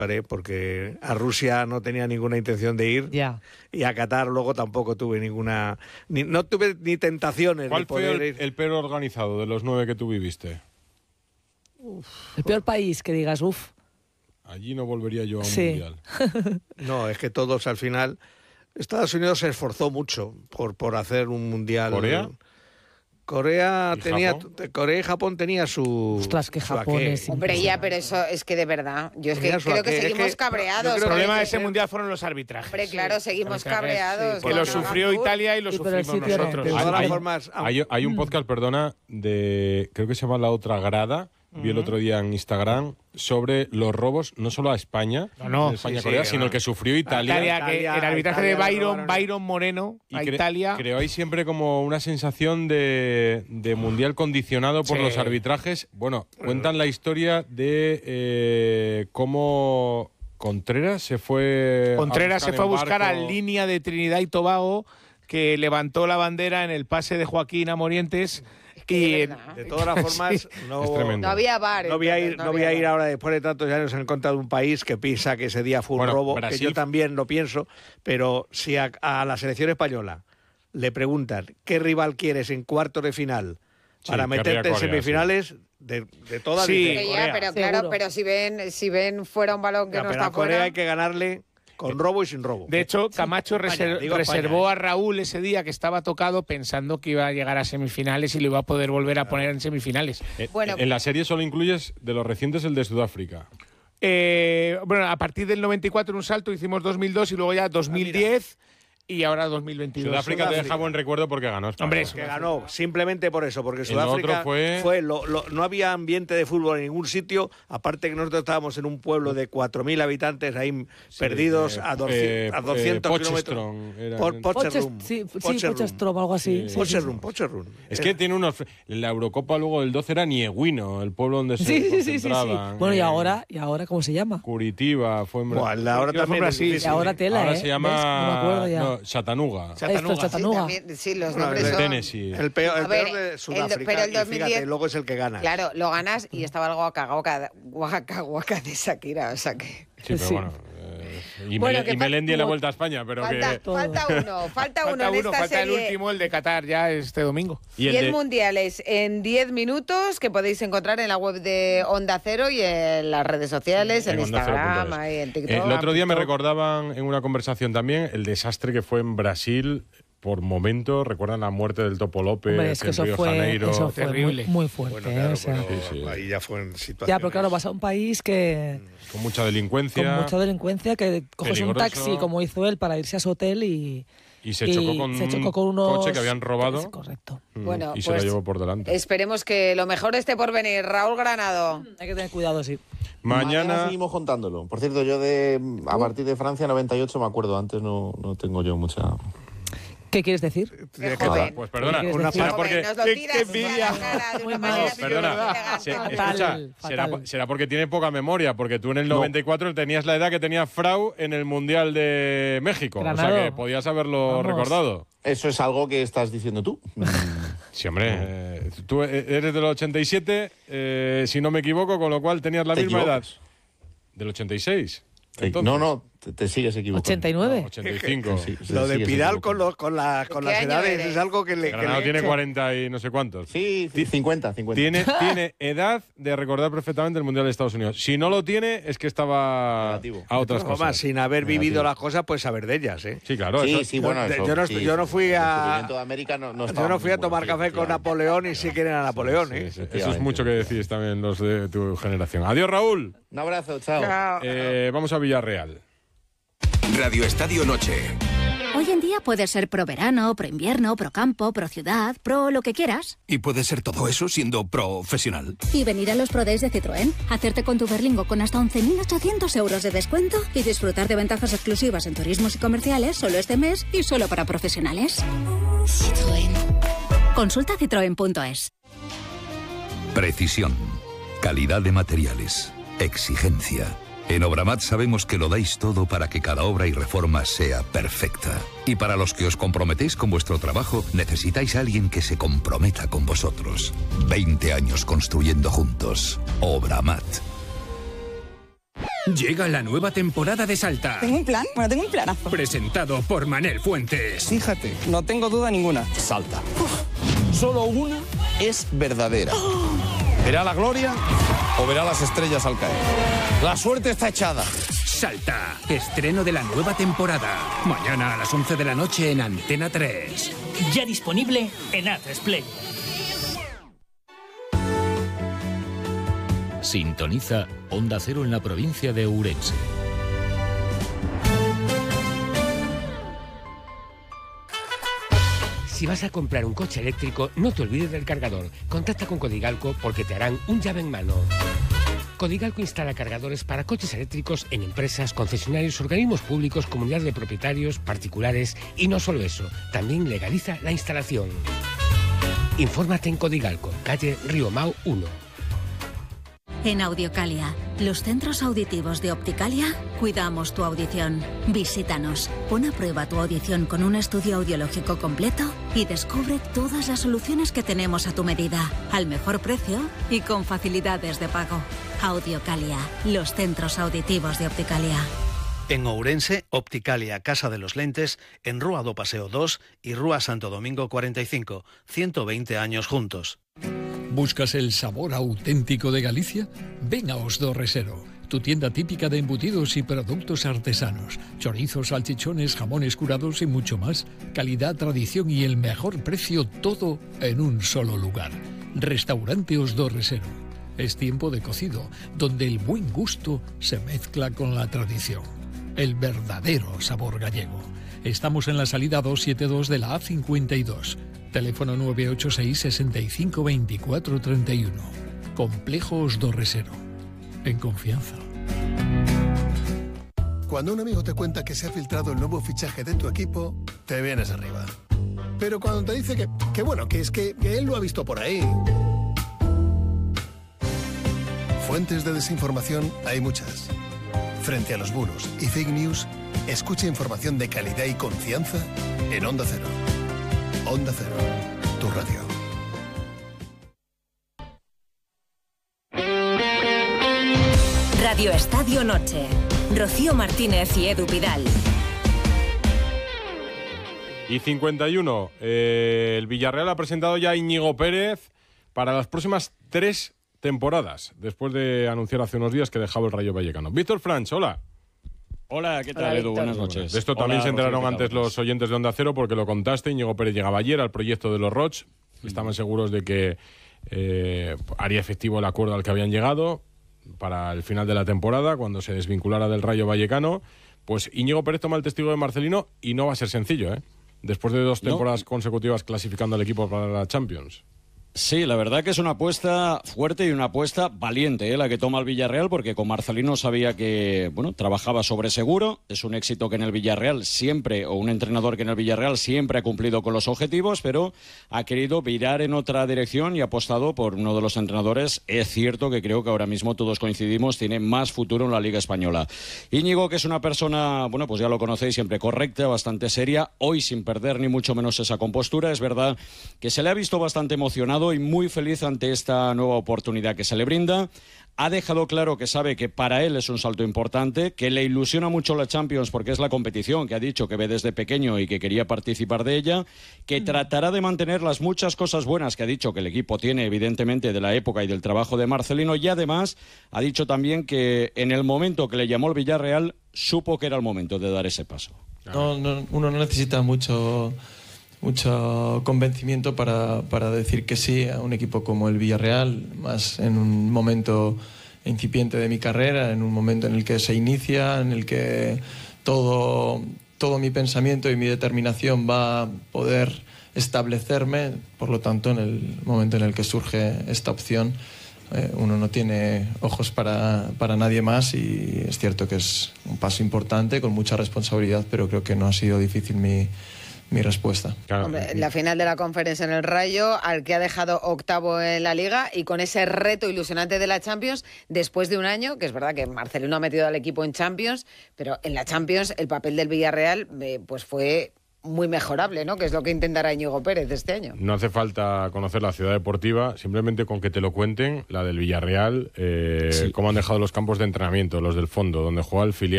porque a Rusia no tenía ninguna intención de ir, y a Qatar luego tampoco tuve ninguna... no tuve ni tentaciones. ¿Cuál de poder fue ir. el peor organizado de los 9 que tú viviste? El peor país que digas, Allí no volvería yo a un mundial. No, es que todos al final... Estados Unidos se esforzó mucho por hacer un mundial. Corea y Japón tenía su... Ostras, que Japón es... Hombre, ya, pero eso es que de verdad... Yo es que creo que seguimos cabreados. El problema de ese mundial fueron los arbitrajes. Hombre, claro, seguimos cabreados. Que lo sufrió Italia y lo sufrimos nosotros. De todas formas... Hay un podcast, perdona, creo que se llama La Otra Grada, vi el otro día en Instagram, sobre los robos, no solo a España, España-Corea, sino el que sufrió Italia. Que el arbitraje de Byron Moreno a Italia. Creo hay siempre como una sensación de mundial condicionado por los arbitrajes. Bueno, cuentan la historia de cómo Contreras se fue a buscar a Línea de Trinidad y Tobago, que levantó la bandera en el pase de Joaquín a Morientes. Y de todas las formas, no había VAR. No voy a ir ahora, después de tantos años, en contra de un país que piensa que ese día fue un robo, Brasil, que yo también lo pienso, pero si a la selección española le preguntan qué rival quieres en cuartos de final para meterte en semifinales, de toda Corea. Pero claro, pero si ven fuera un balón que no está a Corea fuera... hay que ganarle... Con robo y sin robo. De hecho, Camacho reservó a Raúl ese día que estaba tocado pensando que iba a llegar a semifinales y lo iba a poder volver a poner en semifinales. En la serie solo incluyes de los recientes el de Sudáfrica. Bueno, a partir del 94 un salto, hicimos 2002 y luego ya 2010 y ahora 2022. Sudáfrica te deja buen recuerdo porque ganó España. Hombre, que ganó simplemente por eso, porque Sudáfrica no había ambiente de fútbol en ningún sitio, aparte que nosotros estábamos en un pueblo de 4.000 habitantes ahí perdidos a 200 kilómetros. Potchefstroom, algo así. Potchefstroom. Es que tiene unos... La Eurocopa luego del 12 era Nieguino, el pueblo donde se concentraban. Bueno, ¿y ahora cómo se llama? Curitiba, fue en Brasil. Ahora también Brasil. Y ahora tela, ahora se llama... No me acuerdo ya. Chattanooga. Chattanooga. Sí, los nombres son... Tennessee. El peor de Sudáfrica, pero el 2010, fíjate, luego es el que gana. Claro, lo ganas y estaba el Waka de Shakira, o sea que... Sí, pero bueno... Y Melendi en la Vuelta a España, pero falta uno en esta falta serie. El último, el de Qatar, ya este domingo. 10 mundiales en 10 minutos que podéis encontrar en la web de Onda Cero y en las redes sociales, en Instagram, y en TikTok. El otro día me recordaban en una conversación también el desastre que fue en Brasil. Por momentos, recuerdan la muerte del Topo López. Hombre, es que en Río Janeiro. Eso fue terrible. Muy fuerte. Bueno, claro, ahí ya fue en situación. Ya, pero claro, vas a un país que... Con mucha delincuencia. Que coges un taxi, como hizo él, para irse a su hotel y se chocó con unos coche que habían robado. Correcto. Bueno, y se la llevó por delante. Esperemos que lo mejor esté por venir. Raúl Granado. Hay que tener cuidado, sí. Mañana seguimos contándolo. Por cierto, yo a partir de Francia 98 me acuerdo. Antes no tengo yo mucha... ¿Qué quieres decir? Pues perdona, porque nos lo tiras a la cara de una manera perdona. Será porque tiene poca memoria, porque tú en el 94 tenías la edad que tenía Frau en el Mundial de México. Granado. O sea que podías haberlo recordado. Eso es algo que estás diciendo tú. Sí, hombre. Tú eres del 87, si no me equivoco, con lo cual tenías la misma edad. ¿Del 86? Entonces, no, te sigues equivocando. ¿89? No, 85. Lo de Pidal con las edades es algo que le... Granado tiene 40 y no sé cuántos. Sí, 50. Tiene edad de recordar perfectamente el Mundial de Estados Unidos. Si no lo tiene, es que estaba a otras cosas. Más, sin haber vivido las cosas, pues saber de ellas, ¿eh? Sí, claro. Yo no fui a... Yo no fui a tomar café con Napoleón y sí quieren a Napoleón, ¿eh? Eso es mucho que decís también los de tu generación. Adiós, Raúl. Un abrazo, chao. Vamos a Villarreal. Radio Estadio Noche. Hoy en día puedes ser pro verano, pro invierno, pro campo, pro ciudad, pro lo que quieras. Y puedes ser todo eso siendo profesional. Y venir a los Pro Days de Citroën, hacerte con tu Berlingo con hasta 11.800 euros de descuento y disfrutar de ventajas exclusivas en turismos y comerciales solo este mes y solo para profesionales. Citroën. Consulta citroen.es. Precisión, calidad de materiales, exigencia. En Obramat sabemos que lo dais todo para que cada obra y reforma sea perfecta. Y para los que os comprometéis con vuestro trabajo, necesitáis a alguien que se comprometa con vosotros. 20 años construyendo juntos. Obramat. Llega la nueva temporada de Salta. Tengo un plan, tengo un planazo. Presentado por Manel Fuentes. Fíjate, no tengo duda ninguna. Salta. Solo una es verdadera. ¿Verá la gloria o verá las estrellas al caer? La suerte está echada. Salta, estreno de la nueva temporada. Mañana a las 11 de la noche en Antena 3. Ya disponible en A3 Play. Sintoniza Onda Cero en la provincia de Ourense. Si vas a comprar un coche eléctrico, no te olvides del cargador. Contacta con Codigalco porque te harán un llave en mano. Codigalco instala cargadores para coches eléctricos en empresas, concesionarios, organismos públicos, comunidades de propietarios, particulares y no solo eso, también legaliza la instalación. Infórmate en Codigalco, calle Riomao 1. En Audiocalia, los centros auditivos de Opticalia, cuidamos tu audición. Visítanos, pon a prueba tu audición con un estudio audiológico completo y descubre todas las soluciones que tenemos a tu medida, al mejor precio y con facilidades de pago. Audiocalia, los centros auditivos de Opticalia. En Ourense, Opticalia Casa de los Lentes, en Rúa do Paseo 2 y Rúa Santo Domingo 45, 120 años juntos. ¿Buscas el sabor auténtico de Galicia? Ven a Os do Resero, tu tienda típica de embutidos y productos artesanos. Chorizos, salchichones, jamones curados y mucho más. Calidad, tradición y el mejor precio, todo en un solo lugar. Restaurante Os do Resero. Es tiempo de cocido, donde el buen gusto se mezcla con la tradición. El verdadero sabor gallego. Estamos en la salida 272 de la A52. Teléfono 986 65 24 31. Complejo Os do Resero. En confianza. Cuando un amigo te cuenta que se ha filtrado el nuevo fichaje de tu equipo, te vienes arriba. Pero cuando te dice que bueno, que es que él lo ha visto por ahí. Fuentes de desinformación hay muchas. Frente a los bulos y fake news, escucha información de calidad y confianza en Onda Cero. Onda Cero, tu radio. Radio Estadio Noche. Rocío Martínez y Edu Vidal. Y 51. El Villarreal ha presentado ya a Íñigo Pérez para las próximas 3 temporadas, después de anunciar hace unos días que dejaba el Rayo Vallecano. Víctor Franch, hola. Hola, ¿qué tal, Edu? Buenas noches. De esto también se enteraron antes los oyentes de Onda Cero porque lo contaste. Íñigo Pérez llegaba ayer al proyecto de los Roig. Estaban seguros de que haría efectivo el acuerdo al que habían llegado para el final de la temporada, cuando se desvinculara del Rayo Vallecano. Pues Íñigo Pérez toma el testigo de Marcelino y no va a ser sencillo, ¿eh? Después de 2 temporadas consecutivas clasificando al equipo para la Champions. Sí, la verdad que es una apuesta fuerte y una apuesta valiente, la que toma el Villarreal, porque con Marcelino sabía que, bueno, trabajaba sobre seguro. Es un éxito que en el Villarreal siempre, o un entrenador que en el Villarreal siempre ha cumplido con los objetivos, pero ha querido virar en otra dirección y ha apostado por uno de los entrenadores. Es cierto que creo que ahora mismo todos coincidimos, tiene más futuro en la Liga Española. Íñigo, que es una persona, bueno, pues ya lo conocéis, siempre correcta, bastante seria, hoy sin perder ni mucho menos esa compostura. Es verdad que se le ha visto bastante emocionado y muy feliz ante esta nueva oportunidad que se le brinda. Ha dejado claro que sabe que para él es un salto importante, que le ilusiona mucho la Champions porque es la competición que ha dicho que ve desde pequeño y que quería participar de ella, que tratará de mantener las muchas cosas buenas que ha dicho que el equipo tiene, evidentemente, de la época y del trabajo de Marcelino, y además ha dicho también que en el momento que le llamó el Villarreal supo que era el momento de dar ese paso. Uno no necesita mucho convencimiento para decir que sí a un equipo como el Villarreal, más en un momento incipiente de mi carrera, en un momento en el que se inicia, en el que todo mi pensamiento y mi determinación va a poder establecerme. Por lo tanto, en el momento en el que surge esta opción, uno no tiene ojos para nadie más, y es cierto que es un paso importante con mucha responsabilidad, pero creo que no ha sido difícil mi respuesta. Claro. Hombre, la final de la Conference en el Rayo, al que ha dejado octavo en la Liga, y con ese reto ilusionante de la Champions, después de un año, que es verdad que Marcelino ha metido al equipo en Champions, pero en la Champions el papel del Villarreal pues fue muy mejorable, ¿no? Que es lo que intentará Íñigo Pérez este año. No hace falta conocer la ciudad deportiva, simplemente con que te lo cuenten, la del Villarreal, cómo han dejado los campos de entrenamiento, los del fondo, donde juega el filial.